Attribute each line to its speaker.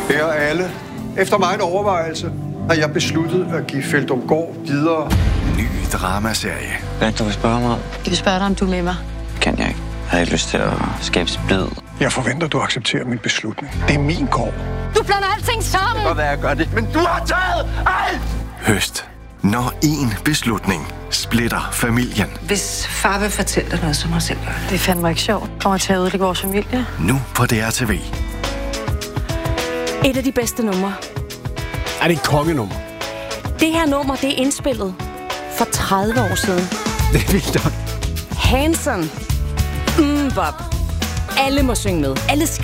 Speaker 1: Her er alle. Efter meget overvejelse har jeg besluttet at give Feldumgaard videre.
Speaker 2: Ny dramaserie.
Speaker 3: Hvad du vil spørge mig om?
Speaker 4: Jeg vil spørge dig, om du er med mig.
Speaker 3: Kan jeg ikke. Jeg har ikke lyst til at skabe splid.
Speaker 1: Jeg forventer, du accepterer min beslutning. Det er min gård.
Speaker 4: Du blander alting sammen!
Speaker 3: Det kan være, jeg gør det, men du har taget alt!
Speaker 2: Høst. Når én beslutning splitter familien.
Speaker 5: Hvis far vil fortælle dig noget, så må jeg selv gøre det.
Speaker 4: Det er fandme ikke sjovt. Kommer til at ødelægge vores familie.
Speaker 2: Nu på DRTV.
Speaker 6: Et af de bedste numre.
Speaker 7: Er det et kongenummer?
Speaker 6: Det her nummer, det er indspillet for 30 år siden.
Speaker 7: Det er vildt nok.
Speaker 6: Hanson. Bob. Alle må synge med. Alle skal